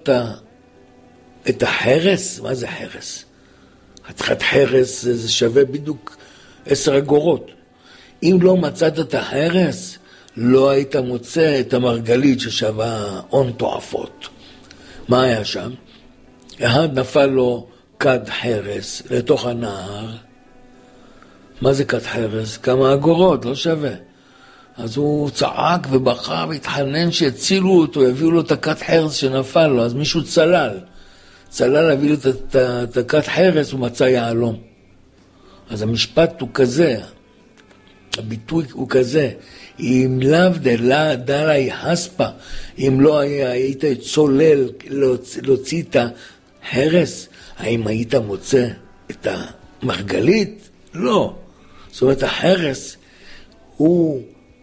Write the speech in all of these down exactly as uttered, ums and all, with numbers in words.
מצאת את החרס? מה זה חרס? חתיכת חרס זה שווה בדיוק עשר אגורות. אם לא מצאת את החרס, לא היית מוצא את המרגלית ששווה הון תועפות. מה היה שם? אחד נפל לו כד חרס לתוך הנהר. מה זה כד חרס? כמה אגורות, לא שווה. אז הוא צעק ובכה והתחנן שיצילו אותו, יביאו לו את הכד חרס שנפל לו. אז מישהו צלל. צלל להביא לו את הכד חרס, הוא מצא יעלום. אז המשפט הוא כזה, הביטוי הוא כזה, אם לאו דלה דלי הספה, אם לא היית צולל להוציא את החרס, האם היית מוצא את המרגלית? לא. זאת אומרת, החרס הוא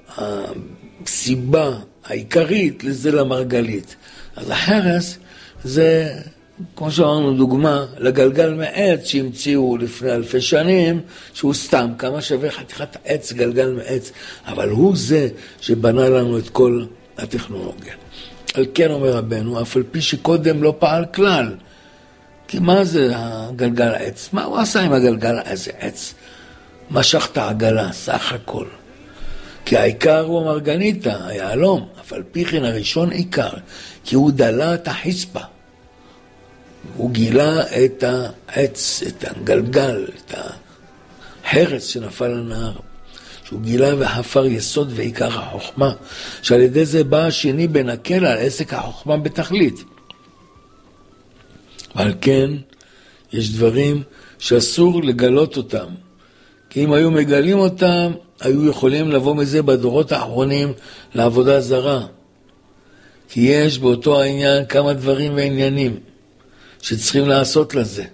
הסיבה העיקרית לזה למרגלית. אז החרס זה, כמו שאמרנו דוגמה, לגלגל מעץ שהמציאו לפני אלפי שנים, שהוא סתם, כמה שווה חתיכת עץ, גלגל מעץ, אבל הוא זה שבנה לנו את כל הטכנולוגיה. על כן אומר רבנו, אף על פי שקודם לא פעל כלל, כי מה זה הגלגל העץ? מה הוא עשה עם הגלגל הזה עץ? משך את העגלה, סך הכל. כי העיקר הוא המרגניטה, היעלום, אף על פי כן הראשון עיקר, כי הוא דלה את החספה. הוא גילה את העץ, את הגלגל, את החרס שנפל לנהר. שהוא גילה וחפר יסוד ועיקר החוכמה, שעל ידי זה בא השני בנקל על עסק החוכמה בתכלית. ועל כן יש דברים שאסור לגלות אותם. כי אם היו מגלים אותם, היו יכולים לבוא מזה בדורות האחרונים לעבודה זרה. כי יש באותו העניין כמה דברים ועניינים שצריכים לעשות לזה.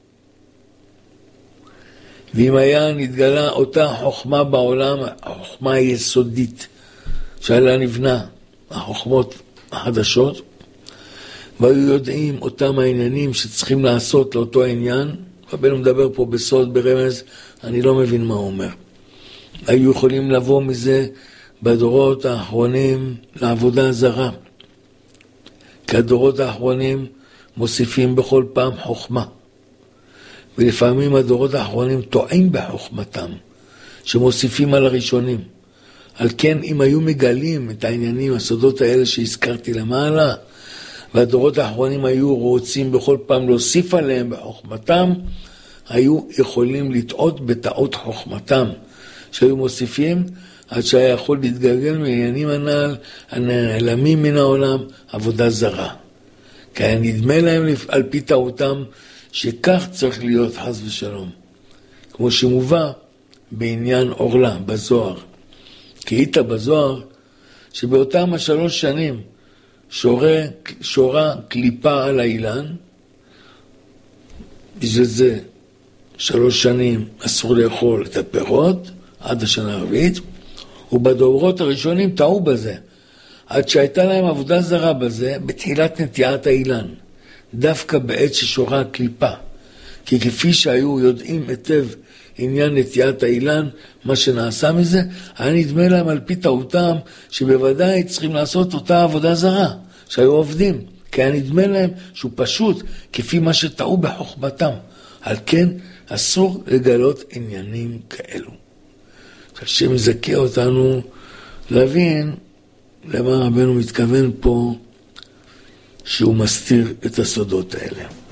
ואם היה נתגלה אותה חוכמה בעולם, החוכמה היסודית שעליה נבנה, החוכמות החדשות, והיו יודעים אותם העניינים שצריכים לעשות לאותו העניין, רבנו מדבר פה בסוד, ברמז, אני לא מבין מה הוא אומר. היו יכולים לבוא מזה בדורות האחרונים לעבודה זרה. כי הדורות האחרונים מוסיפים בכל פעם חוכמה. ולפעמים הדורות האחרונים טועים בחוכמתם, שמוסיפים על הראשונים. על כן, אם היו מגלים את העניינים, הסודות האלה שהזכרתי למעלה, והדורות האחרונים היו רוצים בכל פעם להוסיף עליהם בחוכמתם, היו יכולים לטעות בטעות חוכמתם, שהיו מוסיפים עד שהיה יכול להתגלגל מעניינים הנעל, הנעלמים מן העולם, עבודה זרה. כי היה נדמה להם על פי טעותם, שכך צריך להיות חס ושלום. כמו שמובא בעניין אורלה, בזוהר. כי היית בזוהר, שבאותם השלוש שנים, שורה, שורה קליפה על האילן, בשביל זה שלוש שנים אסור לאכול את הפירות, עד השנה הרביעית, ובדורות הראשונים טעו בזה, עד שהייתה להם עבודה זרה בזה, בתחילת נטיעת האילן, דווקא בעת ששורה קליפה, כי כפי שהיו יודעים היטב עניין נטיית האילן, מה שנעשה מזה, היה נדמה להם על פי טעותם, שבוודאי צריכים לעשות אותה עבודה זרה, שהיו עובדים, כי היה נדמה להם שהוא פשוט, כפי מה שטעו בחוכמתם. על כן, אסור לגלות עניינים כאלו. השם יזכה אותנו להבין למה רבנו מתכוון פה, שהוא מסתיר את הסודות האלה.